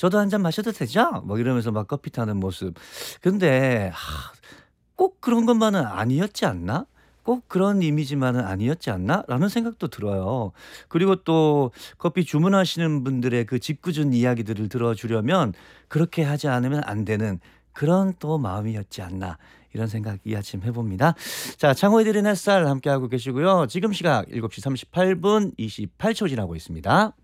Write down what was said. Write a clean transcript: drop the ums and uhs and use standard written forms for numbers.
저도 한 잔 마셔도 되죠?" 뭐 이러면서 막 커피 타는 모습. 근데 꼭 그런 것만은 아니었지 않나? 꼭 그런 이미지만은 아니었지 않나?'라는 생각도 들어요. 그리고 또 커피 주문하시는 분들의 그 짓궂은 이야기들을 들어 주려면 그렇게 하지 않으면 안 되는 그런 또 마음이었지 않나 이런 생각 이 아침 해 봅니다. 자, 창호의 들은 햇살 함께하고 계시고요. 지금 시각 7시 38분 28초 지나고 있습니다.